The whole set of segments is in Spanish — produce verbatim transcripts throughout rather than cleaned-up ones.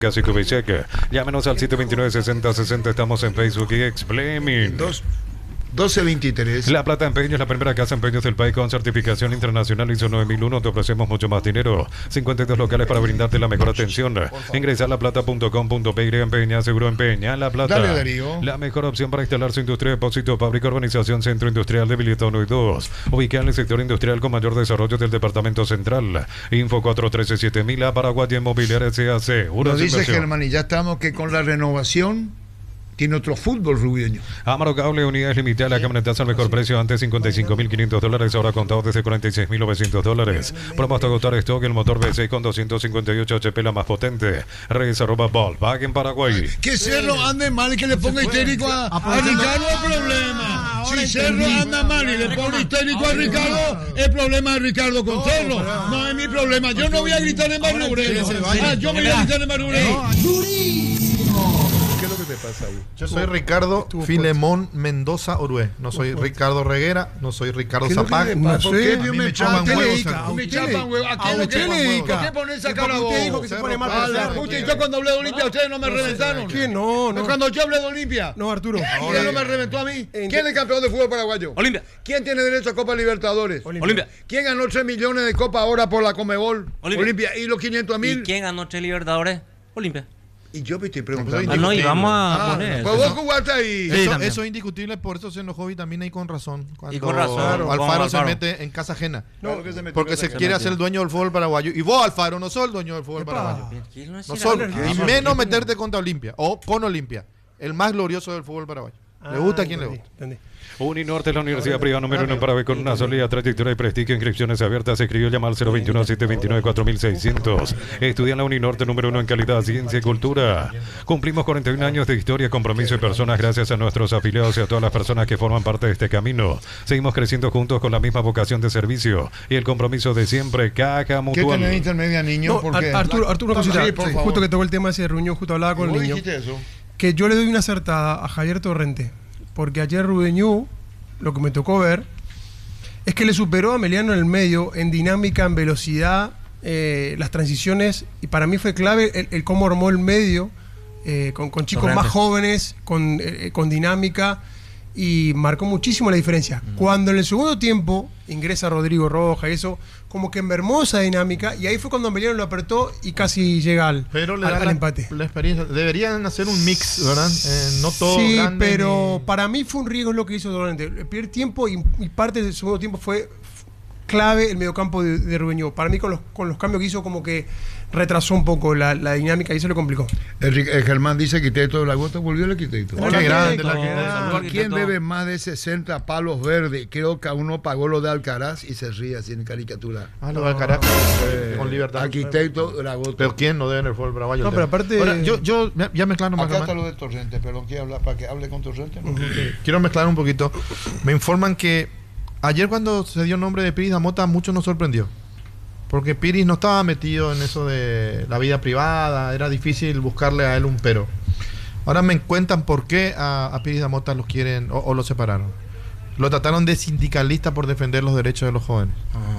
Casi Kubitschek. Llámenos al siete dos nueve, sesenta sesenta. Estamos en Facebook y Expleming. doce veintitrés. La Plata Empeños, la primera casa empeños del país con certificación internacional I S O nueve mil uno. Te ofrecemos mucho más dinero. cincuenta y dos locales para brindarte la mejor atención. Ingresa a la plata punto com punto pe y empeña, seguro empeña. La Plata. Dale, Darío. La mejor opción para instalar su industria, depósito, fábrica, urbanización, centro industrial de Vileta uno y dos. Ubicada en el sector industrial con mayor desarrollo del departamento central. Info cuatro uno tres siete mil a Paraguay Inmobiliaria S A C. Nos dice Germán, y ya estamos que con la renovación tiene otro fútbol rubideño. Amaro Cable, unidades limitadas, la camioneta al mejor precio, antes cincuenta y cinco mil quinientos dólares, ahora contado desde cuarenta y seis mil novecientos dólares. Promo hasta agotar stock, el motor V seis con doscientos cincuenta y ocho H P, la más potente. Redes arroba Volkswagen Paraguay. Que Cerro ande mal y que le ponga histérico a, a Ricardo, es problema. Si Cerro anda mal y le pone histérico a Ricardo, es problema de Ricardo con Cerro. No es mi problema. Yo no voy a gritar en Barurero. Ah, yo me voy a gritar en Barurero. ¿Qué es lo que te pasa ahí? Yo soy Ricardo Filemón Mendoza Orué. No soy Ricardo Reguera, no soy Ricardo Zapag. ¿Por qué Dios me chapan huevos? A Me chapan huevos. ¿A qué usted le le dedica? dedica. ¿Por qué ponerse a cara vos? Usted dijo que se pone mal Ah, para la hacer. puta, y yo cuando hablé de Olimpia, ustedes no me reventaron. ¿Quién? No, no. Cuando yo hablé de Olimpia. No, Arturo. ¿Quién no me reventó a mí? En- ¿Quién es el campeón de fútbol paraguayo? Olimpia. ¿Quién tiene derecho a Copa Libertadores? Olimpia. ¿Quién ganó tres millones de Copa ahora por la Comebol? Olimpia. Olimpia. ¿Y los quinientos ¿Y mil? quién ganó tres Libertadores? Olimpia. Y yo me estoy preguntando. Ah, no, y vamos a Ah, poner. pues vos jugaste ahí. Sí, Eso, también. eso es indiscutible, por eso se enojó Vitamina y con razón. Cuando Y con razón, Alfaro, con se Alfaro. mete en casa ajena. Claro que se metió Porque en se casa quiere ajena. hacer el dueño del fútbol paraguayo. Y vos, Alfaro, no sos el dueño del fútbol paraguayo. No sos, y menos meterte contra Olimpia o con Olimpia. El más glorioso del fútbol paraguayo. Le gusta a quien le gusta. Uninorte es la universidad privada número uno en Paraguay con una sólida trayectoria y prestigio. Inscripciones abiertas. Se escribió llamar al cero veintiuno, siete veintinueve, cuatro mil seiscientos. Estudia en la Uninorte número uno en calidad, ciencia y cultura. Cumplimos cuarenta y un años de historia, compromiso y personas gracias a nuestros afiliados y a todas las personas que forman parte de este camino. Seguimos creciendo juntos con la misma vocación de servicio y el compromiso de siempre. Caja ¿Qué Mutual. tenés intermedia, niño? No, Porque Ar- Arturo, Arturo, una cosita. Sí, por Sí, favor. justo que tocó el tema ese de reunión, justo hablaba con el ¿Vos niño. dijiste eso? Que yo le doy una acertada a Javier Torrente, porque ayer Rubeñú, lo que me tocó ver, es que le superó a Meliano en el medio, en dinámica, en velocidad, eh, las transiciones, y para mí fue clave el, el cómo armó el medio, eh, con, con chicos Torrente. más jóvenes, con, eh, con dinámica, y marcó muchísimo la diferencia. Cuando en el segundo tiempo ingresa Rodrigo Roja y eso, como que mermó esa dinámica, y ahí fue cuando Meliano lo apretó y casi llega al, Pero le al- da al la, empate. la experiencia. Deberían hacer un mix, ¿verdad? Eh, no todo Sí, grande pero ni- para mí fue un riesgo lo que hizo Torrente. El primer tiempo y, y parte del segundo tiempo fue f- clave el mediocampo de, de Rubeñó. Para mí con los, con los cambios que hizo como que retrasó un poco la, la dinámica y eso le complicó. El, Ri- el Germán dice que todo la gota volvió el arquitecto. Hola, Qué grande la arquitecto. que ¿Quién bebe más de sesenta palos verdes? Creo que a uno pagó lo de Alcaraz y se ríe así en caricatura. Ah, lo del carajo. Eh, Con libertad. Arquitecto, la gota. Pero ¿quién no debe en el fútbol paraguayo? No, pero aparte- Ahora, yo, yo ya- ya mezclando más. Acá está lo de Torrente, perdón, ¿quiere hablar para que hable con Torrente? ¿No? Quiero mezclar un poquito. Me informan que ayer cuando se dio el nombre de Piris Damota, mucho nos sorprendió. Porque Piris no estaba metido en eso de la vida privada, era difícil buscarle a él un pero. Ahora me cuentan por qué a, a Piris Damota los quieren o, o lo separaron. Lo trataron de sindicalista por defender los derechos de los jóvenes.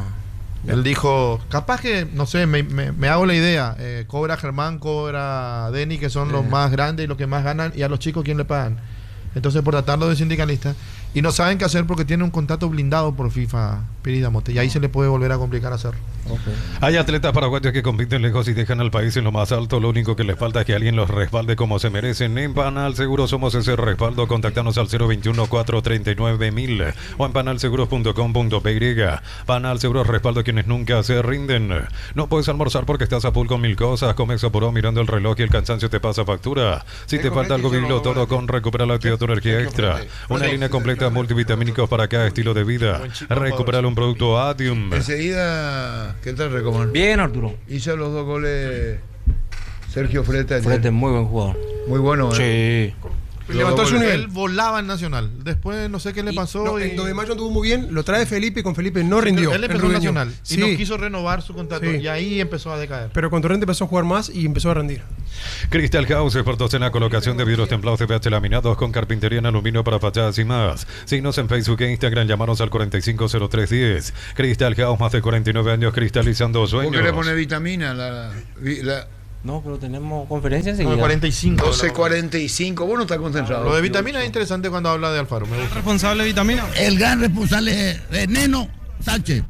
Él dijo, capaz que, no sé, me, me- me hago la idea, eh, cobra Germán, cobra Denny, que son los más grandes y los que más ganan, y a los chicos, ¿quién le pagan? Entonces, por tratarlo de sindicalista, y no saben qué hacer porque tiene un contrato blindado por FIFA, Piris Damote, y ahí se le puede volver a complicar hacerlo. Hay atletas paraguayos que compiten lejos y dejan al país en lo más alto. Lo único que les falta es que alguien los respalde como se merecen. En Panal Seguros somos ese respaldo. Contactanos al cero veintiuno, cuatrocientos treinta y nueve mil o en panal seguros punto com punto pe. Panal Seguros respaldo a quienes nunca se rinden. No puedes almorzar porque estás a full con mil cosas. Comes apurado mirando el reloj y el cansancio te pasa factura. Si te falta algo, vivilo todo con Recupera la Actividad tu Energía Extra. Una línea completa de multivitamínicos para cada estilo de vida. Recuperar un producto Adium. Enseguida, ¿qué tal, Recomán? Bien, Arturo. Hizo los dos goles Sergio Frete ayer. Frete, muy buen jugador. Muy bueno, ¿eh? Sí. Levantó su Él nivel. volaba en Nacional, después no sé qué le Y- pasó. no, y- en dos de mayo anduvo muy bien, lo trae Felipe y con Felipe no rindió. Él en empezó en Rubeñó. Nacional y Sí, no quiso renovar su contrato, Sí. y ahí empezó a decaer. pero con Torrente empezó a jugar más y empezó a rendir. Crystal House, expertos en la colocación de vidrios templados de P H laminados con carpintería en aluminio para fachadas y más. Síguenos en Facebook e Instagram, llamanos al cuarenta y cinco cero tres diez. Crystal House, más de cuarenta y nueve años cristalizando ¿Vos sueños. querés poner vitamina? La, vi- la, No, pero tenemos conferencia enseguida. nueve cuarenta y cinco. doce cuarenta y cinco. Vos no estás concentrado. Lo de vitamina es interesante cuando habla de Alfaro. Me gusta. ¿Responsable de vitamina? El gran responsable es Neno Sánchez.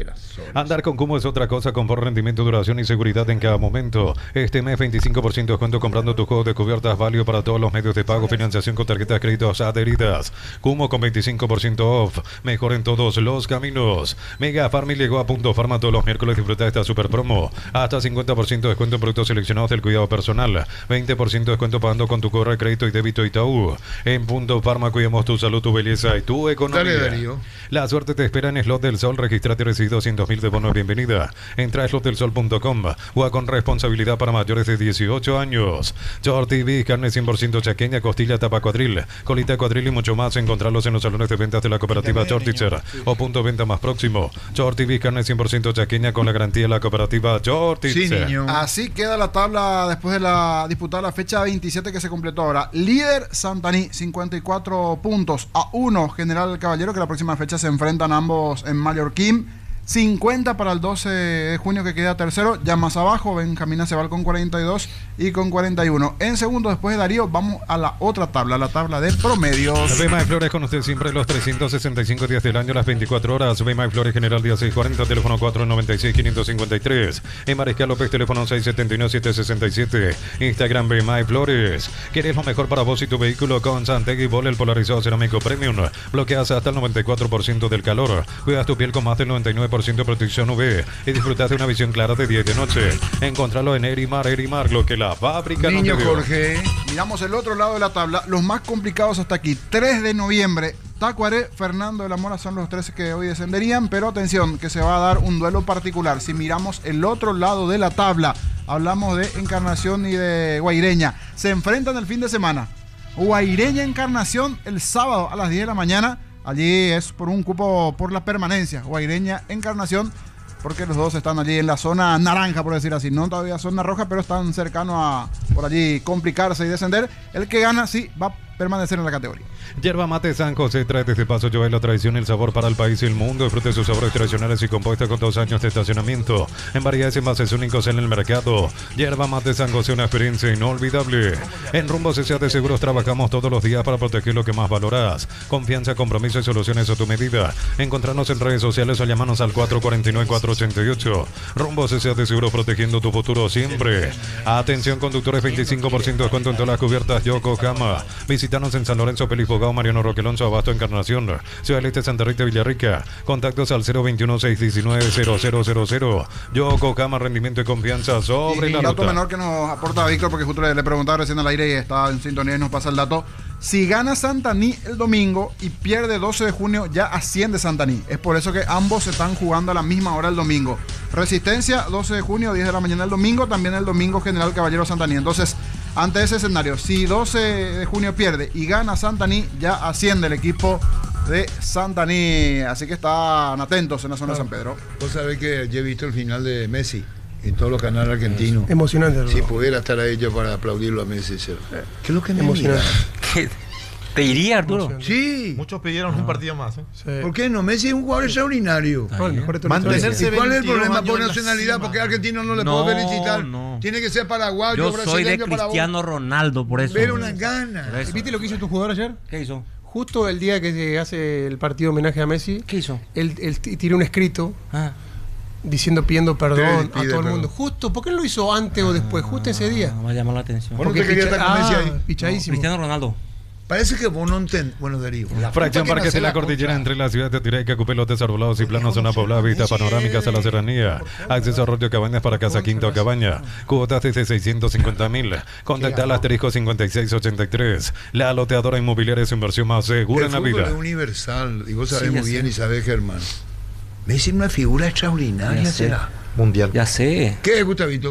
Andar con Kumo es otra cosa, confort, rendimiento, duración y seguridad en cada momento. Este mes veinticinco por ciento de descuento comprando tus juegos de cubiertas, válido para todos los medios de pago, financiación con tarjetas de créditos adheridas. Kumo con veinticinco por ciento off, mejor en todos los caminos. Mega Farm llegó a Punto Farma todos los miércoles, disfruta de esta super promo. Hasta cincuenta por ciento de descuento en productos seleccionados del cuidado personal. veinte por ciento de descuento pagando con tu correo de crédito y débito Itaú. En Punto Farma cuidamos tu salud, tu belleza y tu economía. Dale, Darío. La suerte te espera en Slot del Sol, registrate y recibí doscientos mil de bono de bienvenida. Entra a slot del sol punto com o con responsabilidad para mayores de dieciocho años. Short T V, carne cien por ciento chaqueña, costilla, tapa cuadril, colita cuadril y mucho más. Encontrarlos en los salones de ventas de la cooperativa Shortitzer o punto de venta más próximo. Short T V, carne cien por ciento chaqueña con la garantía de la cooperativa Shortitzer. Sí, Así queda la tabla después de la disputada la fecha veintisiete que se completó ahora. Líder Santaní, cincuenta y cuatro puntos a uno. General Caballero, que la próxima fecha se enfrentan ambos en Mallorquín. cincuenta para el doce de junio que queda tercero. Ya más abajo, Benjamín Acebal con cuarenta y dos y con cuarenta y uno. En segundo, después de Darío, vamos a la otra tabla, la tabla de promedios. Bema de Flores con usted siempre los trescientos sesenta y cinco días del año, las veinticuatro horas. Bema de Flores General día seiscientos cuarenta, teléfono cuatro noventa y seis, quinientos cincuenta y tres. En Mariscal López, teléfono seis setenta y nueve, setecientos sesenta y siete. Instagram Bema de Flores. ¿Querés lo mejor para vos y tu vehículo? Con Santegui Bol, el polarizado cerámico premium. Bloqueas hasta el noventa y cuatro por ciento del calor. Cuidas tu piel con más del noventa y nueve por ciento de protección U V y disfrutas de una visión clara de día y de noche. Encontralo en Erimar, Erimar, lo que la fábrica no Niño te dio. Jorge. Miramos el otro lado de la tabla, los más complicados hasta aquí. tres de noviembre, Tacuaré, Fernando de la Mora son los tres que hoy descenderían, pero atención, que se va a dar un duelo particular. Si miramos el otro lado de la tabla, hablamos de Encarnación y de Guaireña. Se enfrentan el fin de semana. Guaireña Encarnación el sábado a las diez de la mañana. Allí es por un cupo por la permanencia. Guaireña Encarnación, porque los dos están allí en la zona naranja, por decir así. No todavía zona roja, pero están cercanos a por allí complicarse y descender. El que gana, sí, va a permanecer en la categoría. Yerba Mate San José trae desde Paso Joven la tradición y el sabor para el país y el mundo. Disfrute sus sabores tradicionales y compuesta con dos años de estacionamiento en variedades y envases únicos en el mercado. Yerba Mate San José, una experiencia inolvidable. En Rumbo C C A de Seguros trabajamos todos los días para proteger lo que más valoras. Confianza, compromiso y soluciones a tu medida. Encontrarnos en redes sociales o llamarnos al cuatro cuatro nueve, cuatro ocho ocho. Rumbo C C A de Seguros, protegiendo tu futuro siempre. Atención conductores, veinticinco por ciento de descuento en todas las cubiertas Yokohama. Visítanos en San Lorenzo, Pelifogado, Mariano Roque Alonso, Abasto, Encarnación, Ciudad del Este, Santa Rita, Villarrica. Contactos al cero veintiuno, seiscientos diecinueve, cero cero cero cero. Yokohama, rendimiento y confianza sobre Y la un dato ruta. menor que nos aporta Víctor, porque justo le, le preguntaba recién al aire y estaba en sintonía y nos pasa el dato. Si gana Santaní el domingo y pierde doce de junio, ya asciende Santaní. Es por eso que ambos se están jugando a la misma hora el domingo. Resistencia, doce de junio, diez de la mañana el domingo. También el domingo General Caballero Santaní. Entonces, ante ese escenario, si doce de junio pierde y gana Santaní, ya asciende el equipo de Santaní. Así que están atentos en la zona de San Pedro. Vos sabés que yo he visto el final de Messi en todos los canales argentinos. Emocionante. Si pudiera estar ahí yo para aplaudirlo a Messi. ¿Sí? ¿Qué es lo que me Emocionante. mira? ¿Te iría, Arturo? Sí. Muchos pidieron un partido más. ¿eh? Sí. ¿Por qué no? Messi es un jugador extraordinario. No, el mejor de toda la historia. Mantenerse ¿Y cuál es el veintidós problema años por en la nacionalidad? cima. Porque argentino no le No, puedo felicitar. no. Tiene que ser paraguayo, Yo soy de brasileño, para vos. Cristiano Ronaldo, por eso. Ver una gana. Por eso. ¿Viste lo que hizo tu jugador ayer? ¿Qué hizo? Justo el día que se hace el partido homenaje a Messi, ¿Qué hizo? él, él t- tiró un escrito Ah. diciendo, pidiendo perdón Pide a todo el perdón. mundo. Justo, ¿por qué no lo hizo antes o después? Justo ese día. Me va a llamar la atención. Bueno, no te quería picha- estar con Messi ah, ahí. pichadísimo. Cristiano Ronaldo. Parece que vos no entendés. Bueno, Darío. la Fracción puta que Parques de nace la Cordillera entre la ciudad de Tireca, Cupelotes, arbolados y planos, zona poblada, vistas panorámicas a la serranía. Acceso a Arroyo Cabañas para Casa Quinta o Cabaña. Cuotas desde seiscientos cincuenta mil. Contacta al asterisco cincuenta y seis ochenta y tres. La loteadora inmobiliaria es su inversión más segura El en la fútbol vida. es universal. Y vos Sí, sabés ya muy bien sé. y sabés, Germán. Messi es una figura extraordinaria, Ya sé. será. Mundial. Ya sé. ¿Qué es, Gustavito?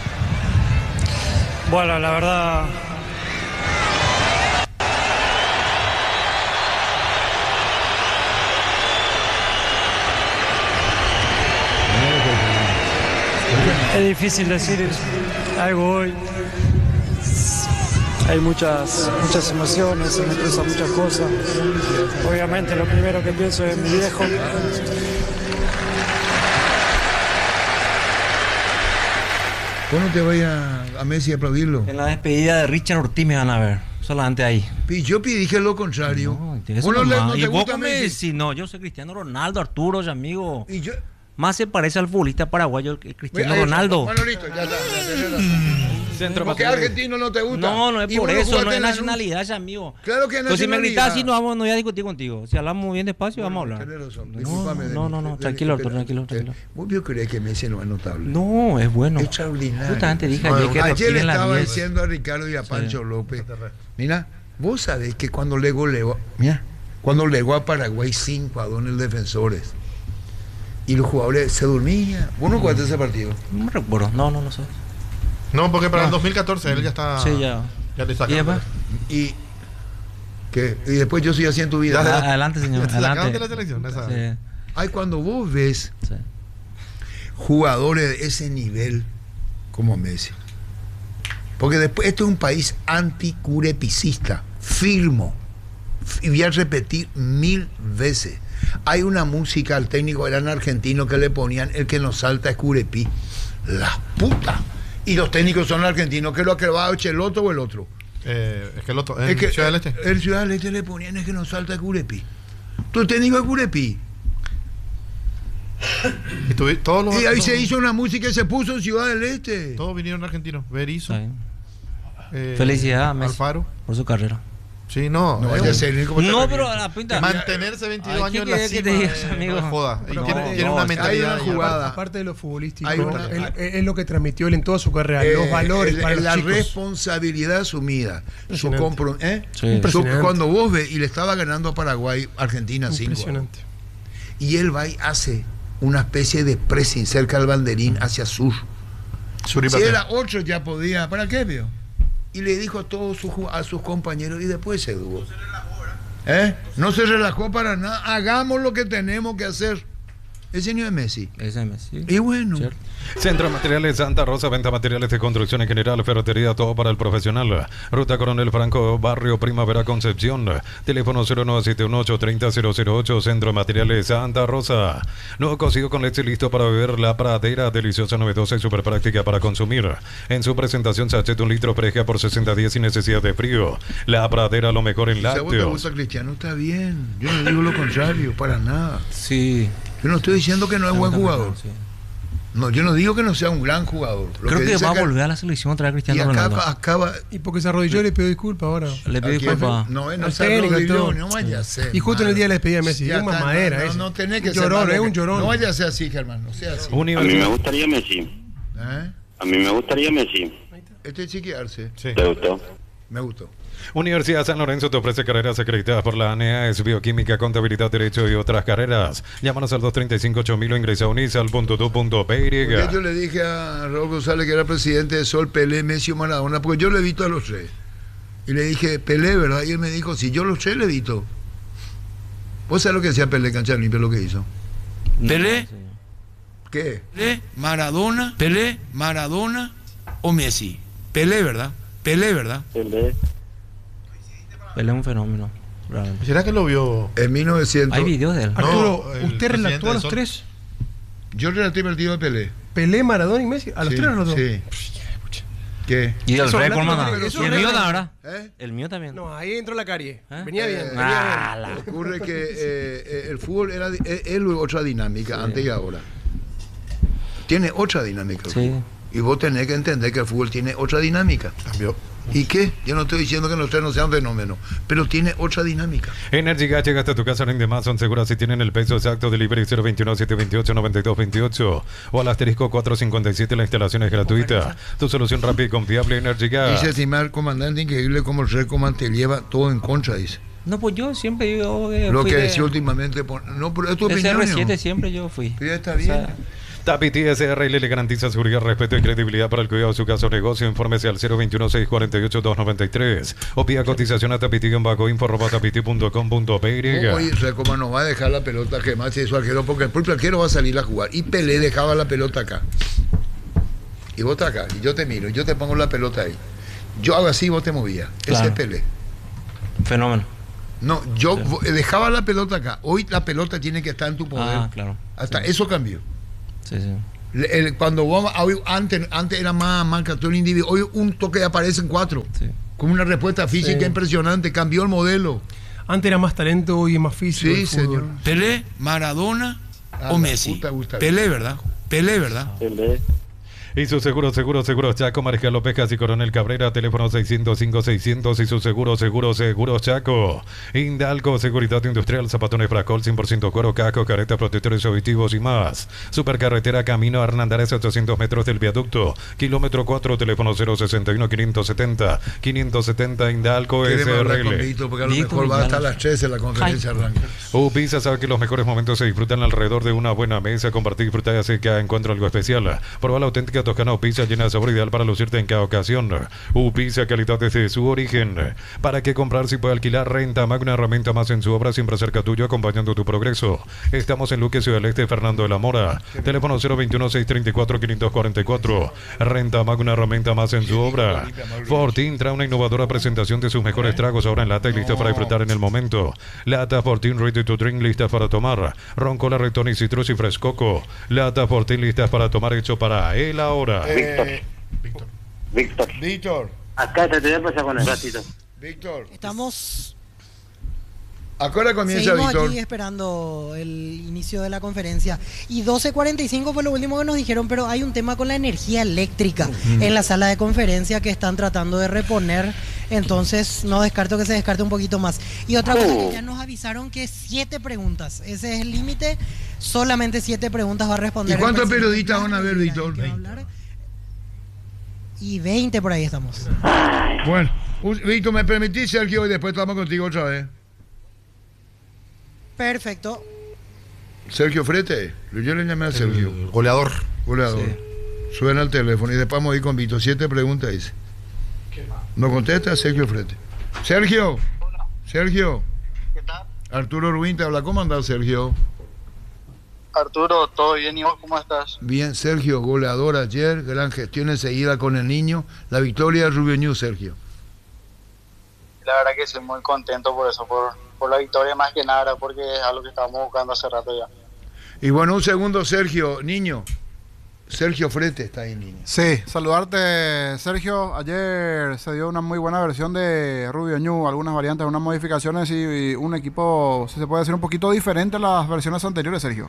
Bueno, la verdad, es difícil decir algo hoy. Hay muchas, muchas emociones, se me cruzan muchas cosas. Obviamente lo primero que pienso es mi viejo. Vos no te vayas a Messi a aplaudirlo. En la despedida de Richard Ortiz me van a ver. Solamente ahí. Y yo dije lo contrario. No, ¿Vos no, le, no te ¿Y vos gusta cómo Messi? decís? No, yo soy Cristiano Ronaldo, Arturo, ya amigo. Y yo... Más se parece al futbolista paraguayo que Cristiano Ahí está. Ronaldo. Manolito, ya está, ya tenés razón. Centro Porque Materiales. argentino no te gusta. No, no es Y por vos no eso, jugaste no es en la- nacionalidad, ya amigo. Claro que es Entonces, si me nacionalidad. gritas así, no, vamos, no voy a discutir contigo. Si hablamos bien despacio, vamos a hablar. Tenés razón. No, Discúlpame, no, no, no, Denis. tranquilo, Arturo, Espera. tranquilo, tranquilo. ¿Vos vio crees que Messi no es notable? No, es bueno. Extraordinario. Justamente dije No, ayer que ayer Ortiz le en la estaba diez. diciendo a Ricardo y a Pancho López. Mira, vos sabés que cuando le goleó, mira, cuando le goleó a Paraguay cinco a dos en el Defensores y los jugadores se dormían. ¿Vos no jugaste ese partido? No me recuerdo, no, no, no sé. No, porque para No. el dos mil catorce él ya está. Sí, ya. Ya le ¿Y sacaron. después? Y ¿qué? Y después yo soy así en tu vida. Ya, Ah, adelante, señor, Ya te sacaron adelante. de la selección, esa. Sí, Ay, cuando vos ves sí. jugadores de ese nivel como Messi. Porque después, esto es un país anticurepicista, firmo. Y voy a repetir mil veces. Hay una música al técnico, eran argentinos, que le ponían el que nos salta es Curepí. La puta. Y los técnicos son argentinos, que lo que va a Cheloto o el otro. Eh, es que el otro. En Es que Ciudad del Este. el Ciudad del Este le ponían el que nos salta es Curepí. Tu técnico es Curepí. Y, tuvi- todos los Y ahí todos- se hizo una música y se puso en Ciudad del Este. Todos vinieron argentinos. Berizzo. Sí. eh, Felicidad a Messi Alfaro. por su carrera. Sí, no. No es vaya a un- ser ni como No, te pero revienta. a la pinta. Mantenerse veintidós Ay, años ¿qué en la querés que cima te digas, eh, amigo? no es joda. Y No, tiene, tiene no, una hay mentalidad. una ya- jugada. Aparte de lo futbolístico, Hay una- él- él- es lo que transmitió él en toda su carrera, Eh, los valores el- para los la chicos. responsabilidad asumida, su Impresionante. compro, ¿eh? Sí. Su- Impresionante. cuando vos ves y le estaba ganando a Paraguay, Argentina cinco, Impresionante. y él va y hace una especie de pressing cerca del banderín hacia sur. Sur y Si patea. era ocho ya podía, ¿para qué vio? Y le dijo a todos sus, ju- a sus compañeros y después se dudó. ¿Eh? No se relajó para nada. Hagamos lo que tenemos que hacer. Ese no es Messi. Ese es Messi. Y bueno. Cierto. Centro Materiales Santa Rosa, venta materiales de construcción en general, ferretería, todo para el profesional. Ruta Coronel Franco, Barrio Primavera Concepción. Teléfono cero nueve siete uno ocho tres cero cero cero ocho, Centro Materiales Santa Rosa. Nuevo cocido con leche listo para beber, La Pradera, deliciosa, novedosa y súper práctica para consumir. En su presentación, sachet un litro fresca por sesenta días sin necesidad de frío. La Pradera, lo mejor en Si a vos te lácteos. gusta Cristiano, está bien. Yo no digo lo contrario, para nada. Sí. Yo no estoy diciendo que no es buen jugador. Sí. No, yo no digo que no sea un gran jugador. Lo Creo que, dice va a acá- volver a la selección otra vez Y Cristiano Ronaldo. acaba, acaba Y porque se arrodilló y le pidió disculpas ahora. Le pido ¿a quién? disculpas. No, él no Al se técnico, arrodilló, todo. no vaya a ser. Y justo en el día de la despedida de Messi, Ya es una está, madera no, ese. no tenés que Un ser llorón, malo es un que- llorón. No vaya a ser así, Germán, no sea así. A mí me Universidad. gustaría Messi. ¿Eh? A mí me gustaría Messi. Este es chiquearse. Sí. ¿Te gustó? Me gustó. Universidad San Lorenzo te ofrece carreras acreditadas por la A N E A, es bioquímica, contabilidad, derecho y otras carreras. Llámanos al dos tres cinco ocho mil o ingresa a unisal punto edu punto p y. Porque yo le dije a Raúl González, que era presidente de Sol, Pelé, Messi o Maradona, porque yo le he visto a los tres. Y le dije, Pelé, ¿verdad? Y él me dijo, si yo los tres le he visto. ¿Vos sabés lo que decía Pelé, cancha limpia, lo que hizo? Pelé, ¿Qué? Pelé, Maradona, Pelé, Maradona o Messi. Pelé, ¿verdad? Pelé, ¿verdad? Pelé. Él es un fenómeno. Realmente. ¿Será que lo vio? En mil novecientos... Hay videos de él. Arturo, No, el ¿usted presidente relató a de los Sol. tres? Yo relaté el partido de Pelé. Pelé, Maradona y Messi. ¿A los Sí, tres relató? Sí. ¿Qué? Y el Eso récord, relato, mamá. pero Y eso el mío, relato. la verdad. ¿Eh? El mío también. No, ahí entró la carie. ¿Eh? Venía bien. Eh, venía Ah, la- Ocurre que eh, eh, el fútbol era di- eh, es otra dinámica, antes y ahora. Tiene otra dinámica. el Sí. fútbol. Y vos tenés que entender que el fútbol tiene otra dinámica. Cambió. ¿Y qué? Yo no estoy diciendo que los tres no sean fenómenos, pero tiene otra dinámica. Energy Gas llega hasta tu casa, rinde más, son seguras si tienen el peso exacto. Delivery cero veintiuno siete veintiocho noventa y dos veintiocho o al asterisco cuatrocientos cincuenta y siete. La instalación es gratuita. Tu solución rápida y confiable, Energy Gas. Dice estimar comandante, increíble como el Red Command te lleva todo en contra, dice. No, pues yo siempre digo que Lo fui que de- decía últimamente, pon- no, pero es tu de opinión. C R siete ¿no? siempre yo fui. Sí, está O sea, bien. Tapiti S R L le garantiza seguridad, respeto y credibilidad para el cuidado de su casa o negocio. Infórmese al cero veintiuno seis cuarenta y ocho dos noventa y tres o pida cotización a tapiti-info arroba tapiti punto com punto p y. Hoy Red Command no va a dejar la pelota que más hizo arquero, porque el propio arquero va a salir a jugar. Y Pelé dejaba la pelota acá. Y vos estás acá, y yo te miro, y yo te pongo la pelota ahí. Yo hago así y vos te movías. Ese Claro. es Pelé. Fenómeno. No, yo vo- dejaba la pelota acá. Hoy la pelota tiene que estar en tu poder. Ah, claro. Hasta Sí. eso cambió. Sí, sí. El, cuando vamos, hoy, antes, antes era más marcatorio individual, hoy un toque aparecen cuatro. Sí. Con una respuesta física sí. impresionante, cambió el modelo. Antes era más talento, hoy es más físico. Sí, señor. Pelé, Maradona ah, o Messi. Gusta, gusta Pelé, ¿verdad? Pelé, ¿verdad? Pelé. Y su seguro, seguro, seguro Chaco, Mariscal López y Coronel Cabrera, teléfono seiscientos cinco seiscientos y su seguro, seguro, seguro Chaco. Indalco, Seguridad Industrial, zapatones Fracol, cien por ciento cuero, casco, caretas, protectores auditivos y más. Supercarretera Camino Hernandares, ochocientos metros del viaducto, kilómetro cuatro, teléfono cero sesenta y uno, quinientos setenta, quinientos setenta, Indalco S R L. Porque a lo mejor va hasta las tres en la conferencia arranca. Upisa sabe que los mejores momentos se disfrutan alrededor de una buena mesa, compartir, disfrutar y hacer que encuentre algo especial. Probar la auténtica Toscana Upisa llena de sabor ideal para lucirte en cada ocasión. Upisa, calidad desde su origen. ¿Para qué comprar si puede alquilar? Renta Mag, una herramienta más en su obra, siempre cerca tuyo, acompañando tu progreso. Estamos en Luque, Ciudad del Este, Fernando de la Mora. Teléfono cero veintiuno, seiscientos treinta y cuatro, quinientos cuarenta y cuatro. Renta Mag, una herramienta más en su obra. Fortín trae una innovadora presentación de sus mejores tragos ahora en lata y lista para disfrutar en el momento. Lata Fortín Ready to Drink, lista para tomar. Roncola, Retón y Citrus y Frescoco. Lata Fortín, listas para tomar, hecho para él ahora. Víctor. Eh, Víctor. Víctor. Víctor. Acá te voy a pasar con el ratito. Víctor. Estamos. ¿A qué hora comienza, Seguimos Víctor? aquí esperando el inicio de la conferencia. Y doce cuarenta y cinco fue lo último que nos dijeron, pero hay un tema con la energía eléctrica uh-huh. en la sala de conferencia que están tratando de reponer. Entonces no descarto que se descarte un poquito más. Y otra cosa uh. que ya nos avisaron que siete preguntas. Ese es el límite. Solamente siete preguntas va a responder. ¿Y cuántos periodistas van a ver, Víctor? Y veinte por ahí estamos. Bueno, Víctor, ¿me permitís, Sergio? Y después estamos contigo otra vez. Perfecto. Sergio Frete, yo le llamé a Sergio. El goleador. Goleador. Sí. Suena el teléfono y después vamos a ir con Víctor. Siete preguntas dice. No contesta Sergio Frete. Sergio. Hola. Sergio. ¿Qué tal? Arturo Ruin te habla. ¿Cómo andás, Sergio? Arturo, ¿todo bien? ¿Y vos cómo estás? Bien, Sergio, goleador ayer, gran gestión enseguida con el niño. La victoria de Rubio Ñu, Sergio. La verdad que estoy muy contento por eso, por, por la victoria más que nada, porque es algo que estábamos buscando hace rato ya. Y bueno, un segundo, Sergio, niño. Sergio Frete está ahí, niño. Sí, saludarte, Sergio. Ayer se dio una muy buena versión de Rubio Ñu, algunas variantes, unas modificaciones y un equipo, si se puede decir, un poquito diferente a las versiones anteriores, Sergio.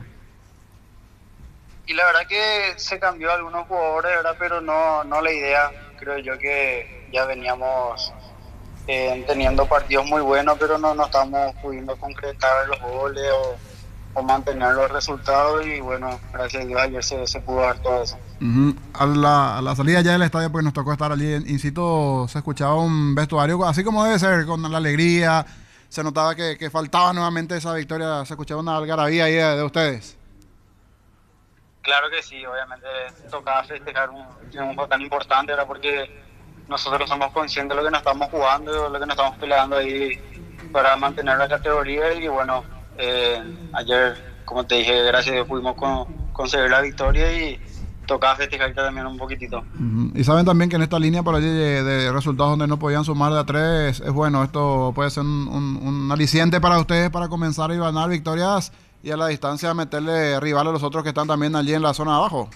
Y la verdad que se cambió algunos jugadores, ¿verdad? Pero no, no la idea. Creo yo que ya veníamos eh, teniendo partidos muy buenos, pero no, no estamos pudiendo concretar los goles o, o mantener los resultados. Y bueno, gracias a Dios ayer se, se pudo dar todo eso. Uh-huh. A, la, a la salida ya del estadio, porque nos tocó estar allí in situ, se escuchaba un vestuario así como debe ser, con la alegría. Se notaba que, que faltaba nuevamente esa victoria. Se escuchaba una algarabía ahí de, de ustedes. Claro que sí, obviamente tocaba festejar un triunfo tan importante, era porque nosotros somos conscientes de lo que nos estamos jugando, lo que nos estamos peleando ahí para mantener la categoría y bueno, eh, ayer, como te dije, gracias a Dios pudimos con, conseguir la victoria y tocaba festejar también un poquitito. Uh-huh. Y saben también que en esta línea por allí de, de resultados donde no podían sumar de a tres, es bueno, esto puede ser un, un, un aliciente para ustedes para comenzar a ganar victorias y a la distancia meterle rival a los otros que están también allí en la zona de abajo.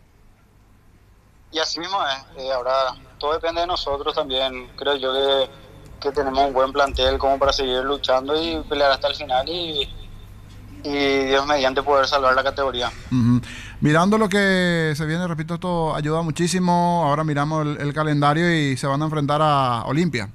Y así mismo es, eh, ahora todo depende de nosotros también, creo yo que, que tenemos un buen plantel como para seguir luchando y pelear hasta el final y, y Dios mediante poder salvar la categoría. Uh-huh. Mirando lo que se viene, repito, esto ayuda muchísimo, ahora miramos el, el calendario y se van a enfrentar a Olimpia.